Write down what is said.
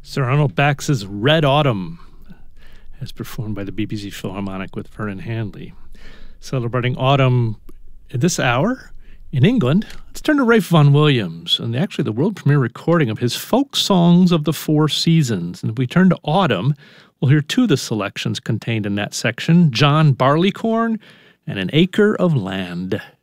Sir Arnold Bax's Red Autumn, as performed by the BBC Philharmonic with Vernon Handley. Celebrating autumn in this hour in England, let's turn to Ralph Vaughan Williams and actually the world premiere recording of his Folk Songs of the Four Seasons. And if we turn to autumn, we'll hear two of the selections contained in that section, John Barleycorn and An Acre of Land.